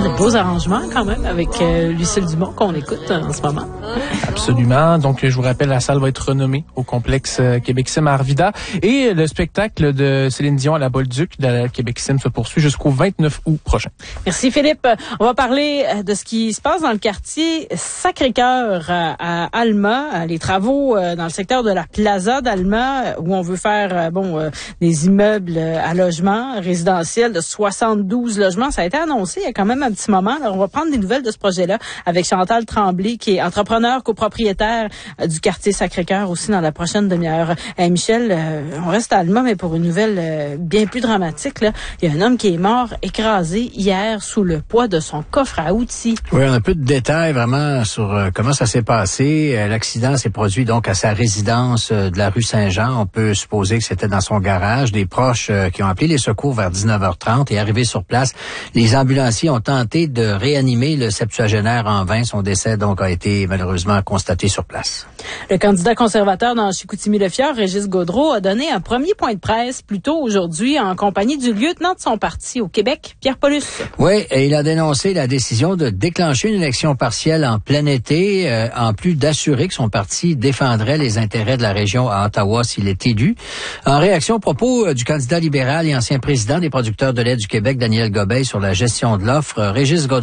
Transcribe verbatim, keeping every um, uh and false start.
De beaux arrangements quand même avec euh, Lucille Dumont qu'on écoute en ce moment. Absolument. Donc, je vous rappelle, la salle va être renommée au complexe euh, Québec Sim à Arvida. Et le spectacle de Céline Dion à la Bolduc de la Québec Sim se poursuit jusqu'au vingt-neuf août prochain. Merci Philippe. On va parler de ce qui se passe dans le quartier Sacré-Cœur à, à Alma. Les travaux dans le secteur de la Plaza d'Alma où on veut faire bon euh, des immeubles à logement résidentiel de soixante-douze logements. Ça a été annoncé il y a quand même un petit moment. Alors, on va prendre des nouvelles de ce projet-là avec Chantal Tremblay, qui est entrepreneur, copropriétaire du quartier Sacré-Cœur aussi dans la prochaine demi-heure. Hey, Michel, euh, on reste à Alma, mais pour une nouvelle euh, bien plus dramatique. Là. Il y a un homme qui est mort écrasé hier sous le poids de son coffre à outils. Oui, on a un peu de détails vraiment sur euh, comment ça s'est passé. Euh, l'accident s'est produit donc à sa résidence euh, de la rue Saint-Jean. On peut supposer que c'était dans son garage. Des proches euh, qui ont appelé les secours vers dix-neuf heures trente et arrivés sur place, les ambulanciers ont tenté de réanimer le septuagénaire en vain. Son décès donc a été malheureusement constaté sur place. Le candidat conservateur dans Chicoutimi-Le-Fjord, Régis Gaudreault, a donné un premier point de presse plus tôt aujourd'hui en compagnie du lieutenant de son parti au Québec, Pierre Paulus. Oui, et il a dénoncé la décision de déclencher une élection partielle en plein été, euh, en plus d'assurer que son parti défendrait les intérêts de la région à Ottawa s'il est élu. En réaction aux propos euh, du candidat libéral et ancien président des producteurs de lait du Québec, Daniel Gobeil, sur la gestion de l'offre, Régis Gaudreault